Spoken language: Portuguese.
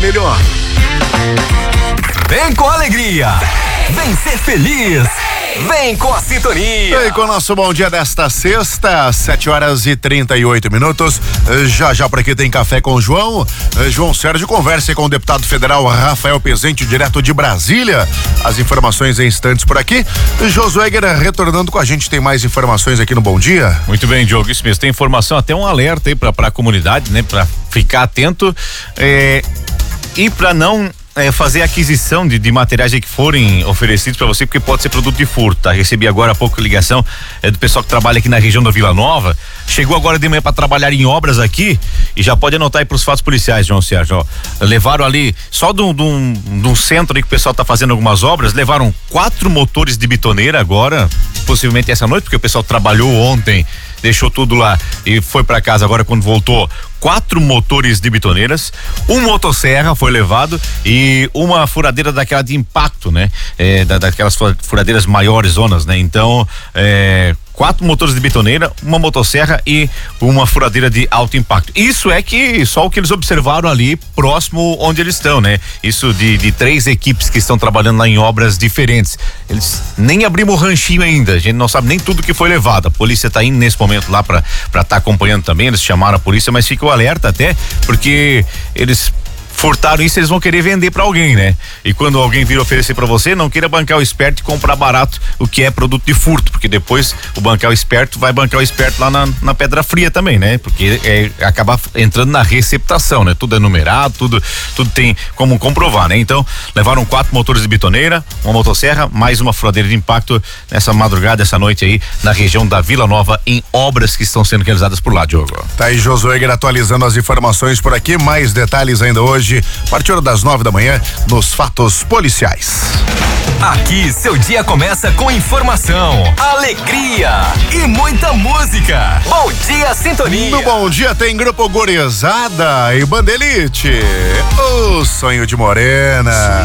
melhor. Vem com alegria. Vem ser feliz. Vem com a sintonia. Vem com o nosso bom dia desta sexta, 7h38. Já por aqui tem café com o João. João Sérgio conversa com o deputado federal Rafael Pezente, direto de Brasília. As informações em instantes por aqui. Josué Guerra retornando com a gente, tem mais informações aqui no Bom Dia. Muito bem, Diogo, isso mesmo. Tem informação, até um alerta aí pra comunidade, né? Pra ficar atento e pra não fazer aquisição de materiais aí que forem oferecidos para você, porque pode ser produto de furto, tá? Recebi agora há pouco ligação do pessoal que trabalha aqui na região da Vila Nova, chegou agora de manhã para trabalhar em obras aqui e já pode anotar aí pros fatos policiais, João Sérgio, ó. Levaram ali, só de um centro ali que o pessoal tá fazendo algumas obras, levaram 4 motores de bitoneira agora, possivelmente essa noite, porque o pessoal trabalhou ontem, deixou tudo lá e foi para casa agora quando voltou. 4 motores de bitoneiras, um motosserra foi levado e uma furadeira daquela de impacto, né? Daquelas furadeiras maiores zonas, né? Então, 4 motores de bitoneira, uma motosserra e uma furadeira de alto impacto. Isso é que só o que eles observaram ali próximo onde eles estão, né? Isso de 3 equipes que estão trabalhando lá em obras diferentes. Eles nem abrimos o ranchinho ainda, a gente não sabe nem tudo que foi levado. A polícia tá indo nesse momento lá pra tá acompanhando também, eles chamaram a polícia, mas fica o alerta até, porque eles furtaram isso, eles vão querer vender pra alguém, né? E quando alguém vir oferecer pra você, não queira bancar o esperto e comprar barato o que é produto de furto, porque depois o bancar o esperto vai bancar o esperto lá na pedra fria também, né? Porque acaba entrando na receptação, né? Tudo é numerado, tudo tem como comprovar, né? Então, levaram 4 motores de bitoneira, uma motosserra, mais uma furadeira de impacto nessa madrugada, essa noite aí, na região da Vila Nova, em obras que estão sendo realizadas por lá, Diogo. Tá aí Josué atualizando as informações por aqui, mais detalhes ainda hoje, a partir das 9 da manhã, nos fatos policiais. Aqui seu dia começa com informação, alegria e muita música. Bom dia, sintonia. No Bom Dia tem Grupo Gorizada e Bandelite. O sonho de Morena.